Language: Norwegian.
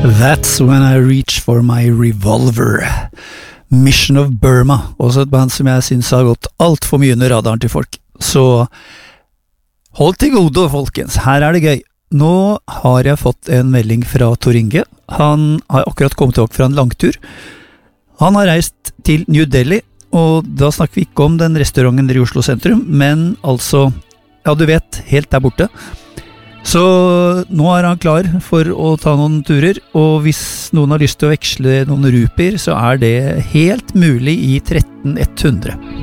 That's When I Reach For My Revolver. Mission of Burma, også et band som jeg synes har gått alt for mye under radaren til folk. Så hold til gode, folkens, her er det gøy. Nå har jeg fått en melding fra Tor Inge. Han har akkurat kommet tilbake fra en langtur. Han har reist til New Delhi, og da snakker vi ikke om den restauranten i Oslo sentrum, men altså, ja du vet, helt der borte. Så nå er han klar for å ta noen turer, og hvis noen har lyst til å veksle noen rupier, så er det helt mulig i 13100.